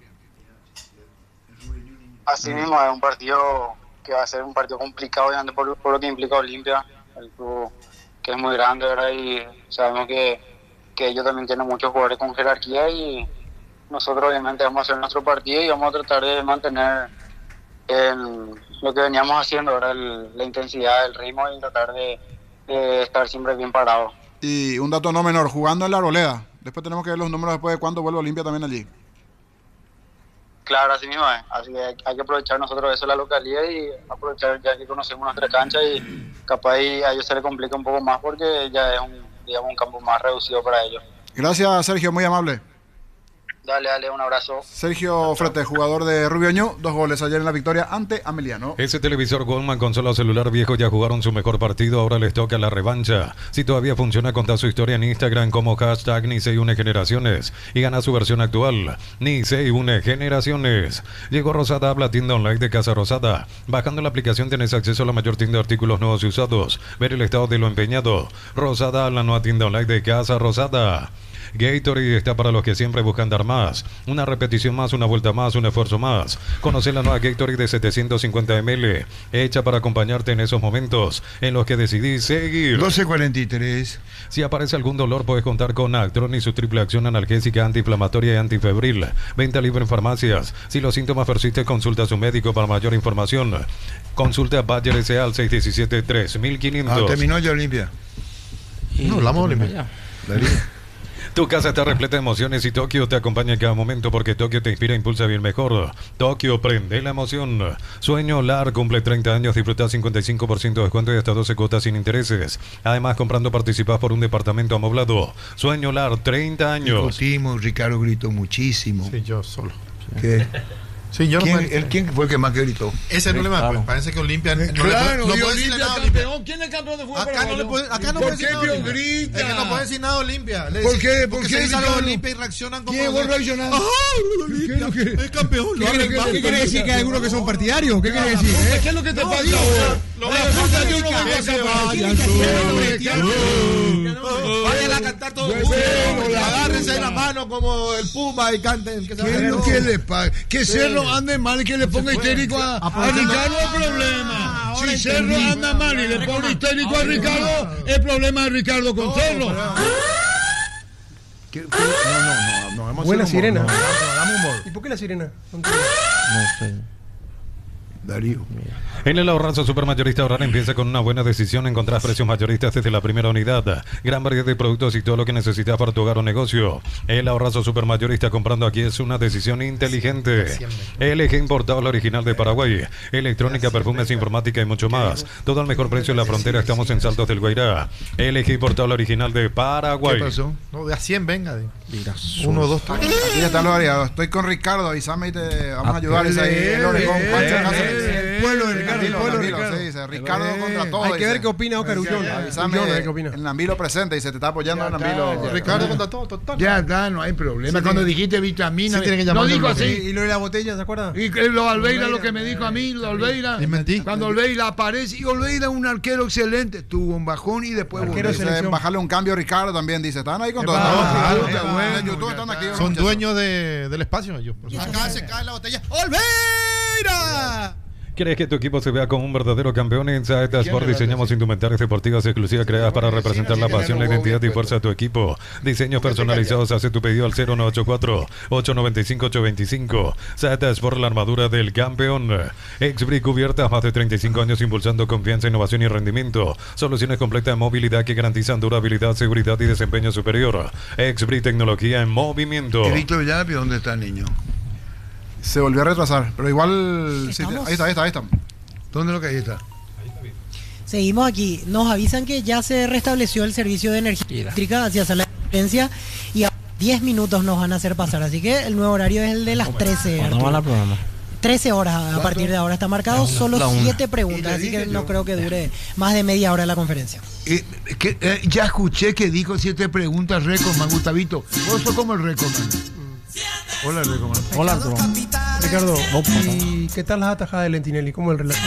Así uh-huh. mismo es un partido que va a ser un partido complicado por, por lo que implica Olimpia, el club que es muy grande, ¿verdad? Y sabemos que, que ellos también tienen muchos jugadores con jerarquía y nosotros obviamente vamos a hacer nuestro partido y vamos a tratar de mantener el, lo que veníamos haciendo, ¿verdad? El, la intensidad, el ritmo y tratar de, de estar siempre bien parados. Y un dato no menor, jugando en la Arboleda, después tenemos que ver los números después de cuándo vuelve Olimpia también allí. Claro, así mismo es. Así que hay, hay que aprovechar nosotros eso, la localidad, y aprovechar ya que conocemos nuestra cancha y capaz ahí a ellos se les complica un poco más porque ya es un, digamos, un campo más reducido para ellos. Gracias, Sergio, muy amable. Dale, dale, un abrazo. Sergio Frete, jugador de Rubio Ñu, dos goles ayer en la victoria ante Ameliano. Ese televisor Goldman, consola celular viejo, ya jugaron su mejor partido, ahora les toca la revancha. Si todavía funciona, contá su historia en Instagram como hashtag Ni se une generaciones y gana su versión actual. Ni se une generaciones. Llegó Rosada, habla tienda online de Casa Rosada. Bajando la aplicación tenés acceso a la mayor tienda de artículos nuevos y usados. Ver el estado de lo empeñado. Rosada, la nueva tienda online de Casa Rosada. Gatorade está para los que siempre buscan dar más. Una repetición más, una vuelta más, un esfuerzo más. Conoce la nueva Gatorade de setecientos cincuenta mililitros, hecha para acompañarte en esos momentos en los que decidís seguir. doce cuarenta y tres. Si aparece algún dolor, puedes contar con Actron y su triple acción analgésica, antiinflamatoria y antifebril. Venta libre en farmacias. Si los síntomas persisten, consulta a su médico para mayor información. Consulta a Bayer S A al seis uno siete, tres mil quinientos. Ah, terminó ya Olimpia. No, hablamos de Olimpia. Tu casa está repleta de emociones y Tokio te acompaña en cada momento porque Tokio te inspira e impulsa bien mejor. Tokio, prende la emoción. Sueño L A R cumple treinta años, disfruta cincuenta y cinco por ciento de descuento y hasta doce cuotas sin intereses. Además, comprando participás por un departamento amoblado. Sueño L A R, treinta años. Discutimos, Ricardo gritó muchísimo. Sí, yo solo. ¿Qué? Sí, yo ¿Quién, no me... el, ¿Quién fue el que más que gritó? Ese es el problema, Claro. pues, parece que Olimpia no, Claro, no y puede decirle Olimpia nada a campeón. Olimpia. ¿Quién es campeón de fútbol Acá no le paraguayo? puede, acá no ¿Por puede qué decir nada que a Olimpia. grita? Es que no puede decir nada a Olimpia. Le ¿Por dice- qué? ¿Por Porque qué, se dice algo de Ricardo? Olimpia y reaccionan como... ¿Quién vos reaccionás? ¡Ah, Olimpia! Es campeón. ¿Qué quiere- qué- qué quiere decir? ¿Que hay algunos que son partidarios? ¿Qué quiere decir? puta, eh? ¿qué es lo que te No, pasa, digo, vos? lo La voy a puta, hacer yo no acá. vengo Ese acá para- vaya, Al tú. sur. Vayan a cantar todos juntos. Agárrense de la mano como el Puma y canten. que se ¿Qué, vayan todos. ¿Qué le pasa? Que Sí. Cerro ande mal y que le ponga histérico a, a Ricardo es problema. Si Cerro anda mal y le pone histérico a Ricardo, es problema de Ricardo con Cerro. ¿Qué- qué? No, no, no, no. hemos Buena sido humor, sirena. no, hagamos humor. ¿Y por qué la sirena? No sé. Darío. En el ahorrazo supermayorista ahorrar empieza con una buena decisión. Encontrás precios mayoristas desde la primera unidad. Gran variedad de productos y todo lo que necesitas para tu hogar o negocio. El ahorrazo supermayorista comprando aquí es una decisión inteligente. L G importado, la original de Paraguay. Electrónica, perfumes, informática y mucho más. Todo al mejor precio en la frontera. Estamos en Saltos del Guairá. L G importado, la original de Paraguay. ¿Qué pasó? No, de a cien venga. de- Uno, dos, tres. Aquí está lo variado. Estoy con Ricardo, avísame y te vamos a ayudar. Dice ahí el orejón. Pancho Cáceres. El pueblo de Ricardo, el Nambilo, pueblo de Nambilo, Ricardo. sí, dice Ricardo contra todo. Hay que dice. ver qué opina Oscar Ullón. Avísame, Ullón, a ver qué opina. el Nambilo presente y se te está apoyando el Ya está, Nambilo. ya Ricardo contra todo, total. Ya está, no hay problema. Sí, Cuando tiene- dijiste vitamina, sí, tiene que no llamarse dijo el así. Y lo de la botella, ¿se acuerda? Y que lo Alveira lo que me dijo a mí, lo Alveira. Y mentí. Cuando Alveira aparece, y Alveira un arquero excelente, tuvo un bajón y después Arquero volvió. selección. Bajarle un cambio a Ricardo también, dice. Están ahí con todo. Epa, No, epa, YouTube, bueno, en YouTube están aquí. Son muchachos. dueños de, del espacio ellos. Acá se cae la botella. ¡Olveira! ¿Quieres que tu equipo se vea como un verdadero campeón? En Saeta Sport diseñamos indumentarias deportivas exclusivas creadas para representar la pasión, la identidad y fuerza de tu equipo. Diseños personalizados. Hace tu pedido al cero nueve ocho cuatro, ocho nueve cinco, ocho dos cinco. Saeta Sport, la armadura del campeón. Exbri cubiertas, más de treinta y cinco años impulsando confianza, innovación y rendimiento. Soluciones completas de movilidad que garantizan durabilidad, seguridad y desempeño superior. Exbri, tecnología en movimiento. ¿Y Víctor Llapi dónde está, niño? Se volvió a retrasar, pero igual. sí, ¿Estamos? ahí está, ahí está, ahí está. ¿Dónde lo que ahí está? Seguimos aquí. Nos avisan que ya se restableció el servicio de energía eléctrica hacia sala de emergencia y a diez minutos nos van a hacer pasar. Así que el nuevo horario es el de las trece. ¿Cuándo va Arturo. el programa? trece horas a partir de ahora está marcado. Solo la una. siete Y preguntas, le así que dije no yo. creo que dure más de media hora la conferencia. Eh, que, eh, ya escuché que dijo siete preguntas Recordman, Gustavito. Vos sos como el Recordman. Hola, Recordman. Hola, Arturo. Ricardo, ¿y qué tal las atajadas de Lentinelli? ¿Cómo el relato?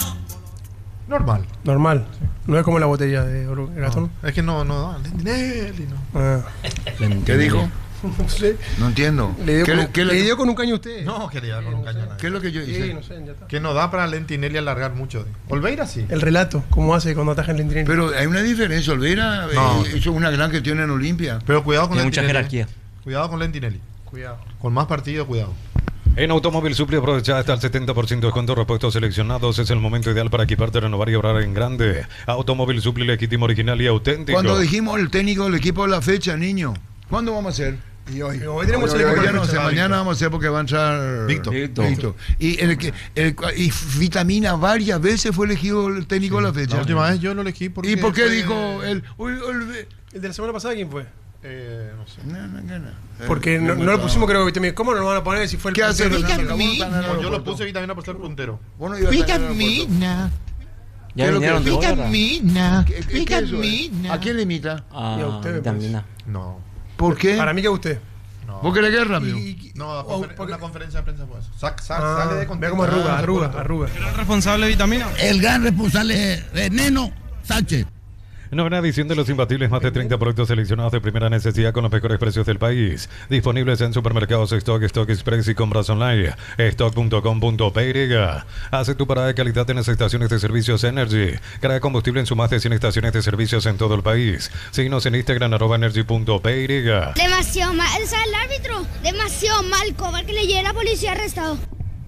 Normal. Normal. No es como la botella de oro- Gastón. Es que no, no, no. Lentinelli, no. Ah. ¿Qué dijo? No sé. No entiendo. Le dio, ¿Qué, con, le- qué le le- dio con un caño a usted. No, quería con un cañón. ¿Qué es lo que yo hice? Sí, no sé, ya está. Que no da para Lentinelli alargar mucho. Olveira sí. El relato, ¿cómo hace cuando ataja el Lentinelli? Pero hay una diferencia. Olvera No. eh, hizo una gran gestión en Olimpia. Pero cuidado con Tiene mucha Lentinelli. jerarquía. Cuidado con Lentinelli. Cuidado. Con más partidos, cuidado. En Automóvil Supli aprovecha hasta el setenta por ciento de descuento, repuestos seleccionados. Es el momento ideal para equiparte, renovar y ahorrar en grande. Automóvil Supli, legítimo, original y auténtico. Cuando dijimos el técnico del equipo de la fecha, niño, ¿cuándo vamos a hacer? Y hoy. Hoy tenemos Hoy, el hoy equipo ya de no fecha. sé, mañana vamos a hacer porque va a entrar Víctor. Víctor. Y, el, que- el- y Vitamina varias veces fue elegido el técnico de la fecha. La última vez yo lo elegí porque... ¿Y por qué fue- dijo él? uy, uy, ¿El de la semana pasada quién fue? Eh, no sé. No, no, no, no. Porque Eh, no, no le pusimos, creo, vitamina. ¿Cómo no lo van a poner si fue el ¿Qué hace puntero? Fernando? ¿Cómo están en el No, yo lo aeropuerto? puse vitamina por ser puntero. Vos no ibas a estar en el aeropuerto. Vitamina. Ya ¿Qué es lo vinieron que- de hoy, ¿verdad? Vitamina. ¿Qué- qué- qué es eso, eh? Vitamina. ¿A quién le imita? Ah, Y a usted, pues. vitamina. No. ¿Por qué? Para mí que usted. No. ¿Vos querés guerra, amigo? Y- y- No, o- confer- porque- una conferencia de prensa por eso. Sac, sac, Ah, sale de vea contexto. cómo arruga, Ah, arruga, reportero. arruga. ¿El responsable de vitamina? El gran responsable es Neno Sánchez. Novena edición de Los Imbatibles, más de treinta productos seleccionados de primera necesidad con los mejores precios del país. Disponibles en supermercados Stock, Stock Express y compras online. stock punto com punto p y. Hace tu parada de calidad en las estaciones de servicios Energy. Carga combustible en sus más de cien estaciones de servicios en todo el país. Síguenos en Instagram, arroba energy punto p y. Demasiado mal. O sea, el árbitro, demasiado mal. Cobra que le lleve la policía arrestado.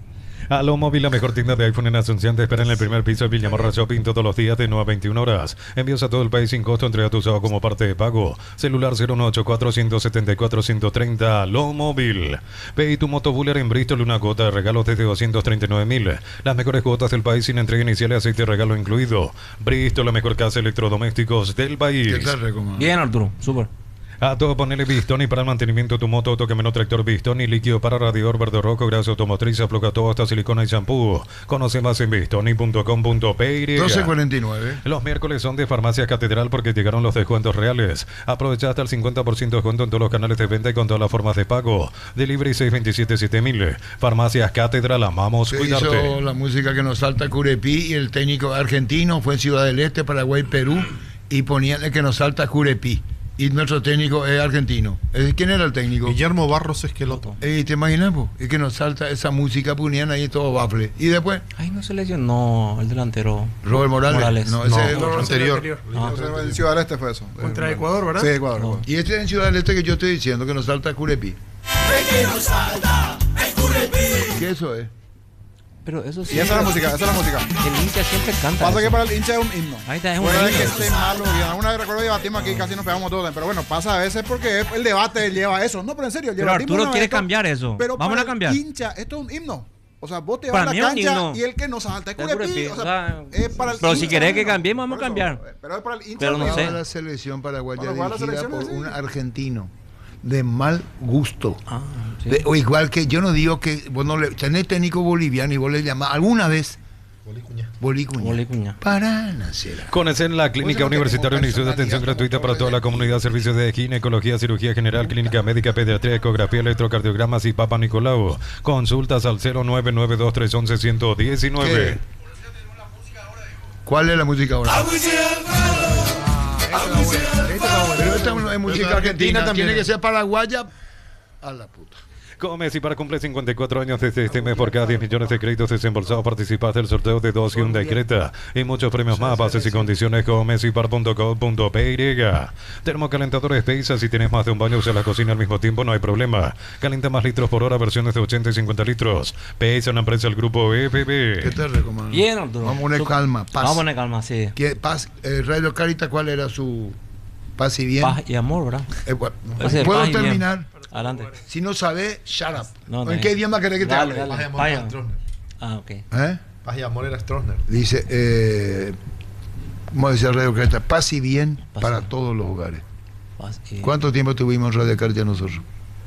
Aló Móvil, la mejor tienda de iPhone en Asunción, te espera en el primer piso de Villamarra Shopping todos los días de nueve a veintiuna horas. Envíos a todo el país sin costo, entrega tu usado como parte de pago. Celular cero uno ocho cuatro, uno siete cuatro, uno tres cero. Aló Móvil. Pedí tu moto Buller en Bristol, una cuota de regalo desde doscientos treinta y nueve mil. Las mejores cuotas del país sin entrega inicial y aceite de regalo incluido. Bristol, la mejor casa de electrodomésticos del país. ¿Qué tal, recomendado? Bien, Arturo, súper. A todo ponele Bistoni para el mantenimiento de tu moto, toque menos tractor Bistoni, líquido para radiador verde rojo, grasa automotriz, afloja todo hasta silicona y shampoo. Conoce más en bistoni punto com punto p y. doce cuarenta y nueve. Los miércoles son de Farmacia Catedral porque llegaron los descuentos reales. Aprovecha hasta el cincuenta por ciento de descuento en todos los canales de venta y con todas las formas de pago. Delivery seis dos siete siete mil. Farmacias Catedral, amamos Se cuidarte. hizo la música que nos salta Curepí y el técnico argentino fue en Ciudad del Este, Paraguay, Perú y poníanle que nos salta Curepí. Y nuestro técnico es argentino. Eh, ¿Quién era el técnico? Guillermo Barros Esqueloto. Eh, ¿Te imaginas? Po? Es que nos salta esa música, ponían ahí todo bafle. Y después, Ay, no se lesionó el delantero. Robert Morales. Morales. No, ese No, es no, anterior. Ah. En Ciudad del Este fue eso. Contra Ecuador, ¿verdad? Sí, Ecuador. Ecuador. Y este es en Ciudad del Este que yo estoy diciendo que nos salta Curepí. ¿Qué eso es? Pero eso sí. Y esa es la música, esa es la música. El hincha siempre canta. Pasa eso. que para el hincha es un himno. Ahí está, es un Bueno, es que himno. esté malo, y alguna vez recuerdo que debatimos aquí, casi nos pegamos todos, pero bueno, pasa a veces porque el debate lleva eso. No, pero en serio, Pero debatimos Arturo una quiere vez esto, cambiar eso. Pero Vamos para a cambiar. el hincha, esto es un himno. O sea, vos te vas Para a mí la es un cancha himno. y el que nos salta es Es Curepí. Curepí, O o sea, sea, es para el pero si hincha, querés es que un himno. cambiemos, vamos a Por eso, cambiar. Pero es para el hincha. Pero no es un sé. himno. La selección paraguaya Bueno, ¿cuál es la dirigida selección? por Sí. un argentino de mal gusto. Ah, sí. De- o igual que yo no digo que vos no le tenés técnico boliviano y vos le llamás alguna vez Bolicuña. Bolicuña. Bolicuña. Para nacer. Conoce en la Clínica Vos sabés que Universitaria como Unicid de atención personalidad, gratuita como para toda la torre de- comunidad, servicios de ginecología, cirugía general, clínica médica, pediatría, ecografía, electrocardiogramas y Papa Nicolau. Consultas al cero nueve nueve dos tres uno uno uno uno nueve. ¿Cuál es la música ahora? Pero esta no es música Pero argentina, argentina también tiene que es. ser paraguaya a la puta. Como Messi para cumplir cincuenta y cuatro años desde este mes, por cada diez millones de créditos desembolsados participas del sorteo de dos Hyundai Creta y muchos premios más. Bases y condiciones con messipar punto com punto p y. Termocalentadores Peisa, si tienes más de un baño usa la cocina al mismo tiempo no hay problema. Calienta más litros por hora, versiones de ochenta y cincuenta litros. Peisa, una empresa del grupo E P B. ¿Qué te recomiendo? Bien, Arturo. Vamos a poner Súper. calma, paz. Vamos a poner calma, sí. ¿Qué, paz eh, Radio Carita, ¿cuál era su paz y bien? Paz y amor, ¿verdad? Eh, bueno, Ese es ¿puedo paz y bien. terminar? Adelante. Si no sabes, shut up. No, ¿En no, qué no. idioma querés que te Dale, hable? dale. Paz y amor Vaya. era Stroessner. Ah, ok. ¿Eh? Paz y amor era Stroessner. Dice, eh, como decía Radio Carita, paz y bien Paz para y- todos los hogares. Paz y- ¿Cuánto tiempo tuvimos Radio Carita nosotros?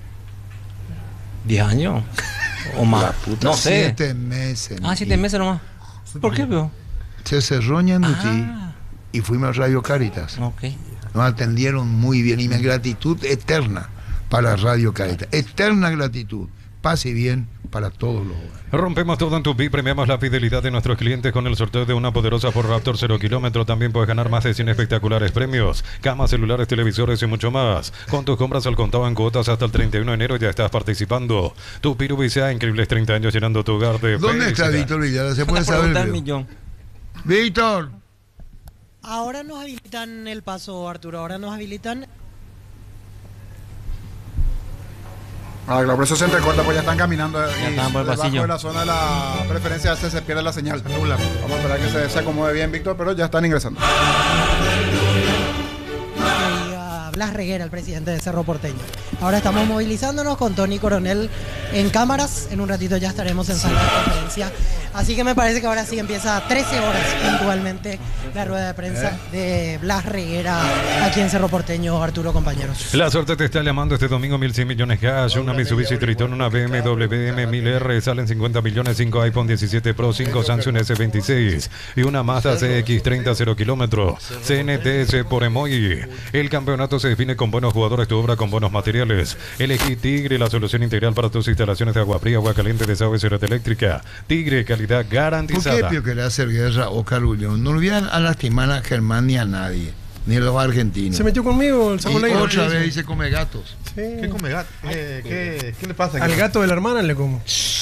¿Diez años? ¿O más? Puta, No sé. Siete meses. Ah, siete meses nomás. ¿Por qué, veo? Se cerró Ñandutí Ah, y fuimos a Radio Caritas. ok. Nos atendieron muy bien y mi gratitud eterna para Radio Caritas. Eterna gratitud. Paz y bien para todos los hogares. Rompemos todo en tu Pi, premiamos la fidelidad de nuestros clientes con el sorteo de una poderosa Ford Raptor cero kilómetro. También puedes ganar más de cien espectaculares premios, camas, celulares, televisores y mucho más. Con tus compras al contado en cuotas hasta el treinta y uno de enero ya estás participando. Tu Pi Ubicea, increíbles treinta años llenando tu hogar de ¿Dónde está felicidad. Víctor Villara? ¿Se puede La saber? pregunta del Leo? millón. Víctor. Ahora nos habilitan el paso, Arturo. Ahora nos habilitan. Ah, claro, por eso se entrecorta, pues ya están caminando eh, Ya y están por el debajo pasillo. de la zona de la preferencia a veces se pierde la señal. Vamos a esperar que se, se acomode bien, Víctor, pero ya están ingresando. Y a Blas Reguera, el presidente de Cerro Porteño. Ahora estamos movilizándonos con Tony Coronel en cámaras. En un ratito ya estaremos en sala de conferencia. Así que me parece que ahora sí empieza a trece horas puntualmente la rueda de prensa de Blas Reguera aquí en Cerro Porteño. Arturo, compañeros. La suerte te está llamando este domingo. Mil cien millones cash, una Mitsubishi Triton, una B M W M mil R, salen cincuenta millones, cinco iPhone diecisiete Pro, cinco Samsung S veintiséis y una Mazda C X treinta cero kilómetros. C N T S por emoji. El campeonato se define con buenos jugadores, tu obra con buenos materiales. Elegí Tigre, la solución integral para tus instalaciones de agua fría, agua caliente, desagüe y red eléctrica. Tigre, calidad garantizada. ¿Por qué Pío quería hacer guerra o Carulio? No olvidan a lastimar a Germán ni a nadie, ni a los argentinos. Se metió conmigo el Y Samuel otra vez dice come gatos. Sí. ¿Qué come gato? Eh, ¿qué, ¿Qué le pasa aquí? Al gato de la hermana le como.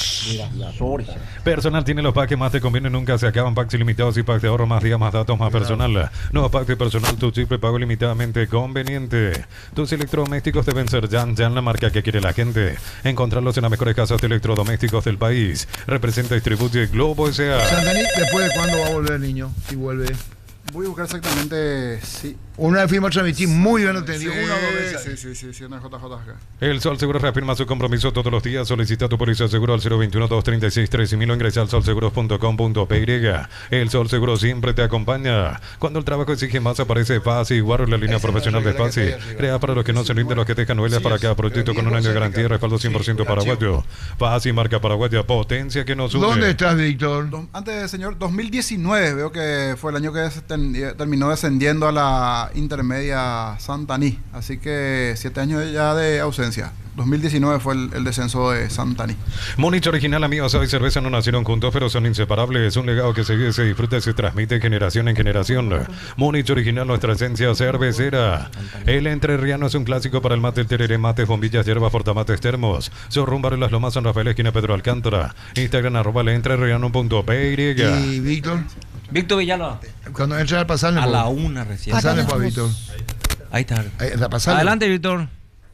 Personal tiene los packs que más te convienen, nunca se acaban. Packs ilimitados y packs de ahorro, más días, más datos, más personal. Nuevo pack de personal, tu chip pago ilimitadamente conveniente. Tus electrodomésticos deben ser Jan Jan, la marca que quiere la gente. Encontrarlos en las mejores casas de electrodomésticos del país. Representa y distribuye Globo S A. Santani, ¿después de cuándo va a volver el niño? Si vuelve. Voy a buscar exactamente, sí. Una vez fuimos a transmitir muy bien entendido. Sí, Una o dos veces. sí, sí, sí, sí, en el J J acá. El Sol Seguro reafirma su compromiso todos los días. Solicita tu póliza de seguro al cero veintiuno, doscientos treinta y seis, trece mil o ingresa al sol seguros punto com punto p y. El Sol Seguro siempre te acompaña. Cuando el trabajo exige más, aparece Paz y Guarro, la línea profesional de Paz. Crea para los que no se rinden, los que dejan novelas para cada proyecto con un año de garantía y respaldo cien por ciento paraguayo. Paz y marca paraguaya, potencia que nos une. ¿Dónde estás, Víctor? Do- Antes, señor, dos mil diecinueve veo que fue el año que se ten- terminó descendiendo a la intermedia Santaní. Así que siete años ya de ausencia. dos mil diecinueve fue el, el descenso de Santaní. Múnich original, amigos, y cerveza no nacieron juntos, pero son inseparables. Es un legado que se vive, se disfruta y se transmite generación en generación. Múnich original, nuestra esencia cervecera. El entrerriano es un clásico para el mate, el tereré, mates, bombillas, hierbas, portamates, termos. Sorrumbar en las Lomas, San Rafael, esquina Pedro Alcántara. Instagram, arroba el entrerriano punto p y. ¿Y Víctor? Víctor Villalba. Cuando entra al pasarle. A la una recién. Pasarle, pues, Víctor. Ahí está. Ahí, la pasarle. Adelante, Víctor.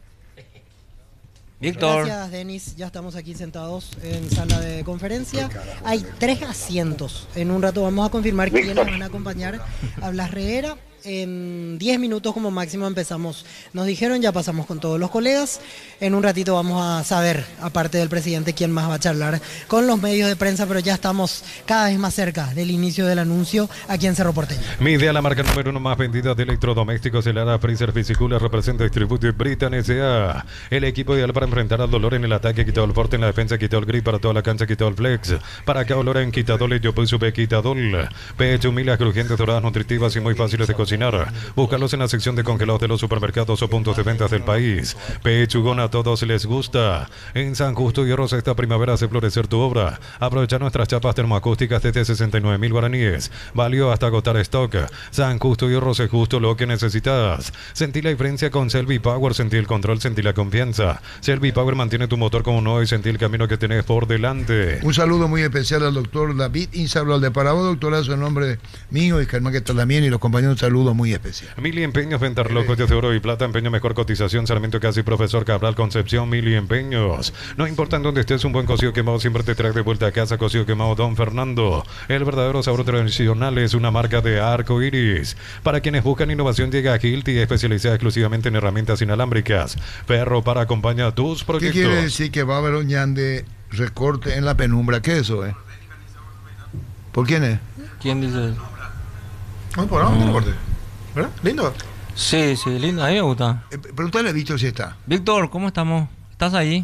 Víctor. Gracias, Denis. Ya estamos aquí sentados en sala de conferencia. Hay tres asientos. En un rato vamos a confirmar quiénes van a acompañar a Blas Reguera. En diez minutos como máximo empezamos. Nos dijeron, ya pasamos con todos los colegas. En un ratito vamos a saber, aparte del presidente, quién más va a charlar con los medios de prensa, pero ya estamos cada vez más cerca del inicio del anuncio aquí en Cerro Porteño. Midea, la marca número uno más vendida de electrodomésticos, el Ara Freezer Physical, representa Distribute Britain S A. El equipo ideal para enfrentar al dolor en el ataque, quitado el porte en la defensa, quitado el grip para toda la cancha, quitado el flex. Para cada dolor en quitadol, yo puse sube quitadol. Pecho, milas crujientes, doradas, nutritivas y muy fáciles de cocinar. Búscalos en la sección de congelados de los supermercados o puntos de ventas del país. Pechugón, a todos les gusta. En San Justo y Rosa esta primavera hace florecer tu obra. Aprovecha nuestras chapas termoacústicas desde sesenta y nueve mil guaraníes. Valió hasta agotar stock. San Justo y Rosa es justo lo que necesitas. Sentí la diferencia con Selvi Power, sentí el control, sentí la confianza. Selvi Power mantiene tu motor como nuevo y sentí el camino que tenés por delante. Un saludo muy especial al doctor David Insaurral de Parabo, doctorazo en nombre mío y Germán que también y los compañeros, un saludo muy especial. Mili Empeños, ventas locos de oro y plata, empeño mejor cotización, Sarmiento Casi, Profesor Cabral, Concepción, Mili Empeños. No importa en dónde estés, un buen cocido quemado siempre te trae de vuelta a casa. Cocido quemado Don Fernando. El verdadero sabor tradicional es una marca de Arco Iris. Para quienes buscan innovación, llega a Hilti, especializada exclusivamente en herramientas inalámbricas. Ferro para acompañar tus proyectos. ¿Qué quiere decir que va a haber un ñan de recorte en la penumbra? ¿Qué es eso, eh? ¿Por quién es? ¿Quién dice? No, por ahora, no recorte. ¿Verdad? ¿Lindo? Sí, sí, lindo. A mí me gusta. Eh, pregúntale a Víctor si está. Víctor, ¿cómo estamos? ¿Estás ahí?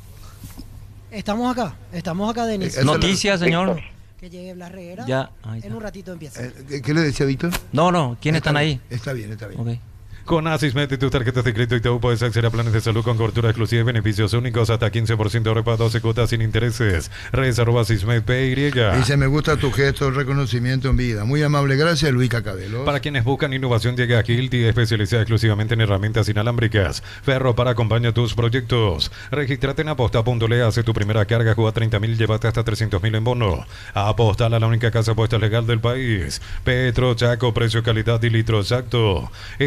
Estamos acá, estamos acá, Denis. Eh, Noticias, señor. Que llegue Blas Reguera. Ya, ahí está. En un ratito empieza. Eh, ¿Qué le decía Víctor? No, no, ¿quiénes están ahí? Está bien, está bien. Ok. Con Asismed y tus tarjetas de crédito y T U puedes acceder a planes de salud con cobertura exclusiva y beneficios únicos hasta quince por ciento de ahorro para doce cuotas sin intereses. Redes arroba Asismed P Y. Dice, me gusta tu gesto de reconocimiento en vida. Muy amable, gracias, Luis Cacabelo. Para quienes buscan innovación, llega a Hilti, especializada exclusivamente en herramientas inalámbricas. Ferro para acompañar tus proyectos. Regístrate en aposta punto le, hace tu primera carga, juega treinta mil, llévate hasta trescientos mil en bono. Apostal a la única casa apuesta legal del país. Petro, Chaco, precio, calidad y litro exacto. Es tiempo de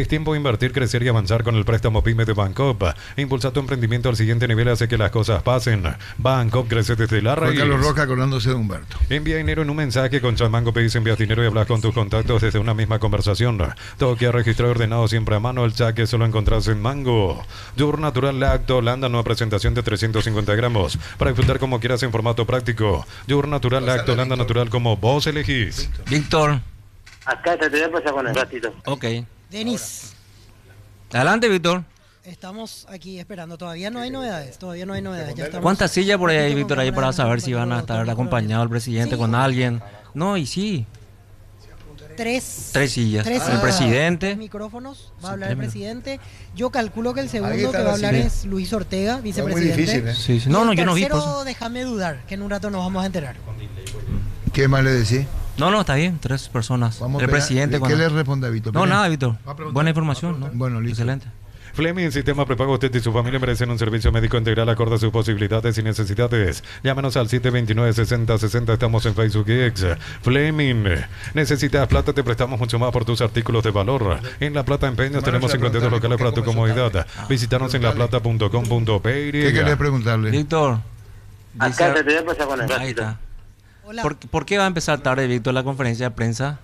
invertir, crecer y avanzar con el préstamo PYME de Bancop. Impulsa tu emprendimiento al siguiente nivel, hace que las cosas pasen. Bancop crece desde la Juan raíz. Carlos Roca acordándose de Humberto. Envía dinero en un mensaje con Chamango Pay. Envías dinero y hablas con tus contactos desde una misma conversación. Todo queda registrado y ordenado siempre a mano. El saque solo encontrás en Mango. Yogur Natural Lacto Holanda, nueva presentación de trescientos cincuenta gramos. Para disfrutar como quieras en formato práctico. Yogur Natural Lacto Holanda Natural como vos elegís. Víctor. Acá te voy a pasar con el ratito. Ok. Denis, Adelante, Víctor. estamos aquí esperando. Todavía no hay novedades. Todavía no hay novedades. Ya estamos- ¿Cuántas sillas por ahí hay, Víctor, ahí para saber si van a estar acompañados el presidente con alguien? No, y sí. Tres. Tres sillas. Tres El sillas. presidente. Tres micrófonos. Va a hablar Sí, el presidente. Yo calculo que el Ahí segundo está que va a hablar la silla. es Luis Ortega, muy vicepresidente. difícil, ¿eh? Sí, sí. Y No, no, el yo no vi. tercero, Por eso. déjame dudar, que en un rato nos vamos a enterar. ¿Qué más le decís? No, no, está bien. Tres personas. Vamos a el ver, presidente. ¿qué con- le responde a Víctor? No, Pérez? nada, Víctor. Va a preguntar. Buena información, ¿no? Bueno, listo. Excelente. Fleming Sistema Prepago. Usted y su familia merecen un servicio médico integral acorde a sus posibilidades y necesidades. Llámenos al siete dos nueve, seis cero seis cero. Estamos en Facebook y X. Fleming. Necesitas plata, te prestamos mucho más por tus artículos de valor. En La Plata Empeños tenemos cincuenta y dos locales para tu comodidad. Visítanos en laplata punto com punto p y. ¿Qué querés preguntarle? Víctor. dice- Acá te voy a pasar con el Ahí ratito. está. Hola. ¿Por, por qué va a empezar tarde, Víctor, la conferencia de prensa?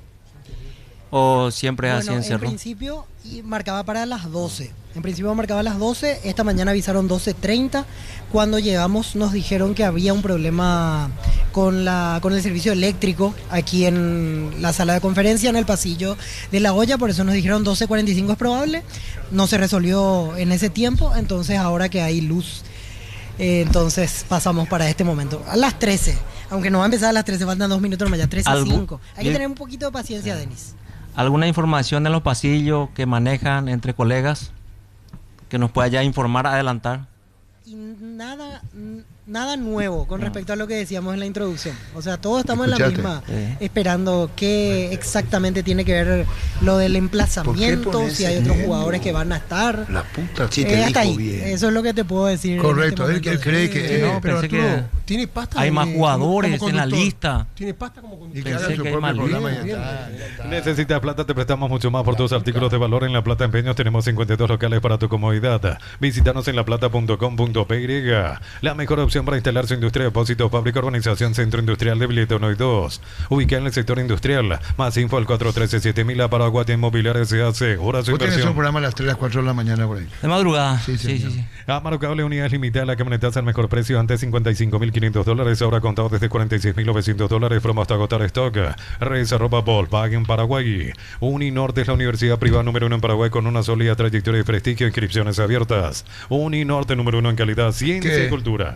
¿O siempre es así Bueno, en en Cerro? principio y marcaba para las doce. En principio marcaba las doce. Esta mañana avisaron doce treinta. Cuando llegamos nos dijeron que había un problema con, la, con el servicio eléctrico aquí en la sala de conferencia, en el pasillo de La Hoya. Por eso nos dijeron doce cuarenta y cinco es probable. No se resolvió en ese tiempo. Entonces ahora que hay luz, eh, entonces pasamos para este momento. A las trece. Aunque no va a empezar a las trece, faltan dos minutos más, ya trece ¿Algún- cinco. Hay que Bien. tener un poquito de paciencia, Denis. ¿Alguna información en los pasillos que manejan entre colegas que nos pueda ya informar, adelantar? Y nada, n- nada nuevo con respecto a lo que decíamos en la introducción. O sea, todos estamos en la Escuchate. misma, Sí. esperando qué exactamente tiene que ver lo del emplazamiento, pones si hay otros neno? jugadores que van a estar. La puta, sí Eh, te hasta dijo ahí. bien. Eso es lo que te puedo decir. en Correcto, este él, él momento. cree que... no, eh, pero pensé Arturo, que tiene pasta hay de- más como- jugadores como en la conductor. lista. Tiene pasta como y conductor. que haga Pensé su que hay propio más programa y bien, ya bien. está, ya está. Necesitas plata, te prestamos mucho más por tus artículos de valor. En La Plata Empeños tenemos cincuenta y dos locales para tu comodidad. Visítanos en laplata punto com punto p y. La mejor opción para instalar su industria, depósito, fábrica, urbanización, centro industrial de Villeta uno y dos. Ubicada en el sector industrial. Más info al cuatro uno tres siete mil. Para Guatia Inmobiliaria S A. Segura su Vos tenés un inversión. programa a las tres, las cuatro de la mañana por ahí. De madrugada. Sí, Sí, sí, señor. sí. Amaro Cable, unidades limitadas. La camioneta al mejor precio. Antes cincuenta y cinco mil quinientos dólares. Ahora contado desde cuarenta y seis mil novecientos dólares. Promo hasta agotar stock. Redes arroba Volkswagen Paraguay. Uninorte es la universidad privada número uno en Paraguay con una sólida trayectoria y prestigio. Inscripciones abiertas. Uninorte número uno en calidad, ciencia ¿Qué? y cultura.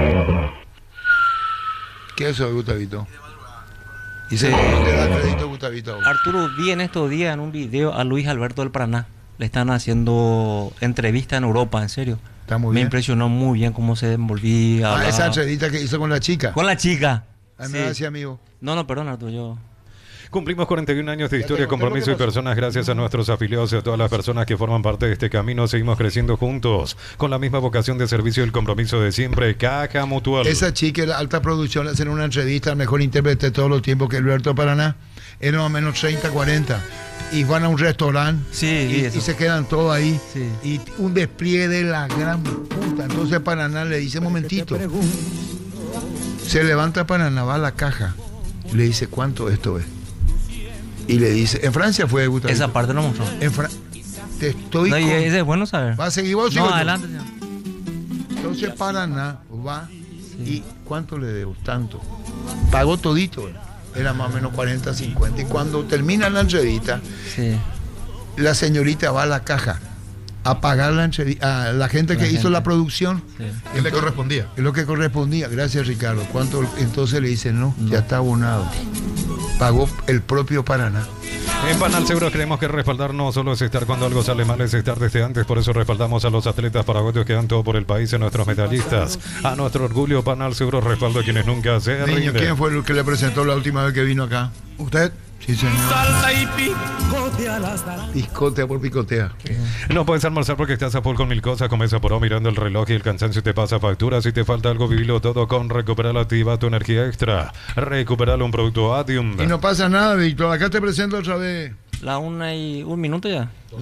¿Qué es eso, Gustavito? Y Sí. se le da crédito a Gustavito. ahora. Arturo, vi en estos días en un video a Luis Alberto del Paraná. Le están haciendo entrevista en Europa, en serio. Está muy Me bien. impresionó muy bien cómo se envolvía. Ah, hablaba. esa entrevista que hizo con la chica. Con la chica. A mí Sí. me decía amigo. No, no, perdón, Arturo, yo... Cumplimos cuarenta y un años de Ya te historia, conté lo compromiso que y pasó. personas. Gracias a nuestros afiliados y a todas las personas que forman parte de este camino. Seguimos creciendo juntos con la misma vocación de servicio y el compromiso de siempre. Caja Mutual. Esa chica de la alta producción le hacen una entrevista al mejor intérprete de todos los tiempos, que es Alberto Paraná. Era más o menos treinta, cuarenta. Y van a un restaurante. Sí, y, vi eso. y se quedan todos ahí. Sí. Y un despliegue de la gran puta. Entonces Paraná le dice, momentito. Se levanta Paraná, va a la caja. Y le dice, ¿cuánto esto es? Y le dice, en Francia fue Gustavito. Esa parte no mostró. En Fra- Te estoy No, y con- ese es bueno saber. ¿Va a seguir vos? No, Sigo yo. adelante, señor. Entonces Paraná va y ¿cuánto le debo? Tanto. Pagó todito. Era más o menos cuarenta, cincuenta. Y cuando termina la entrevista, Sí. la señorita va a la caja a pagar la entrevista a la gente La que hizo gente. la producción. Sí. ¿Qué le correspondía? Es lo que correspondía. Gracias, Ricardo. ¿Cuánto? Entonces le dice, no, ya está abonado. Pagó el propio Paraná. En Panal Seguros creemos que respaldar no solo es estar cuando algo sale mal, es estar desde antes. Por eso respaldamos a los atletas paraguayos que dan todo por el país, a nuestros medallistas. A nuestro orgullo, Panal Seguros respaldo a quienes nunca se Niño, rinden. ¿quién fue el que le presentó la última vez que vino acá? ¿Usted? Sí, señor. Salsa y picotea las naranjas. Piscotea por picotea. No puedes almorzar porque estás a full con mil cosas. Comienza por hoy mirando el reloj y el cansancio te pasa factura. Si te falta algo, vivilo todo con Recuperal. Activa tu energía extra. Recuperal, un producto Adium. Y no pasa nada, Víctor. Acá te presento otra vez. La una y un minuto ya.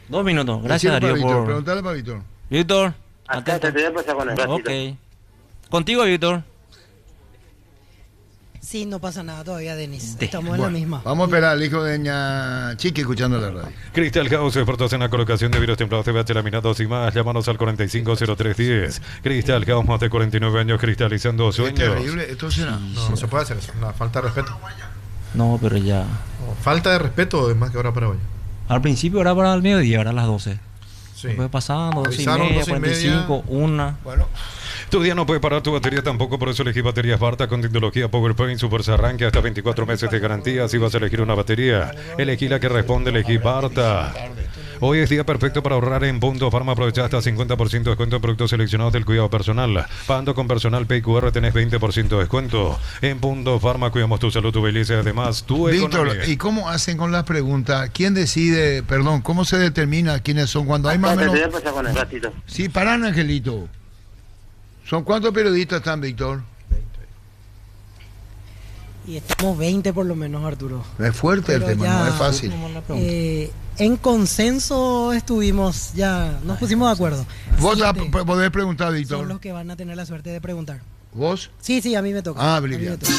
Dos minutos. Gracias, Decirle para Darío, Víctor, por... Preguntale para Víctor. Víctor. Acá te voy a pasar con él. Ok. Contigo, Víctor. Sí, no pasa nada todavía, Denis. Sí. Estamos en Bueno, la misma. Vamos a esperar al hijo de Ña Chiqui escuchando la radio. Crystal House, expertos en la colocación de vidrios templados, T V H laminados y más. Llámanos al cuarenta y cinco cero tres diez. Crystal House, más de cuarenta y nueve años cristalizando Es sueños. terrible. Esto será. No, no se puede hacer eso. Una falta de respeto. No, pero ya. No, falta de respeto es más que hora para hoy. Al principio era para el mediodía, ahora a las doce. Sí. Después pasando, doce y Avisaron, media, doce y cuarenta y cinco, una. Bueno. Tu día no puede parar tu batería tampoco, por eso elegí baterías Barta con tecnología PowerPoint Super se arranque hasta veinticuatro meses de garantía. Si vas a elegir una batería, elegí la que responde, elegí Barta. Hoy es día perfecto para ahorrar en Punto Farma. Aprovecha hasta cincuenta por ciento de descuento en productos seleccionados del cuidado personal. Pagando con personal P Q R tenés veinte por ciento de descuento. En Punto Farma cuidamos tu salud, tu belleza y además tu Víctor, economía. ¿y cómo hacen con las preguntas? ¿Quién decide, perdón, cómo se determina quiénes son cuando hay más o Acá te menos? voy a pasar con él, ratito. Sí, paran, Angelito. ¿Son cuántos periodistas están, Víctor? Y estamos veinte por lo menos, Arturo. Es fuerte el Pero tema, ya, no es fácil. Eh, en consenso estuvimos, ya nos pusimos de acuerdo. Vos la- Siete podés preguntar, son Víctor. los que van a tener la suerte de preguntar. ¿Vos? Sí, sí, a mí me toca. Ah, A mí me brillante. toca.